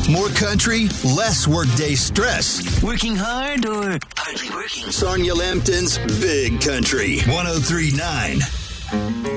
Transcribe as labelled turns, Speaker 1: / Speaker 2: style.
Speaker 1: More country, less workday stress.
Speaker 2: Working hard or hardly working?
Speaker 1: Sonia Lampton's Big Country 103.9.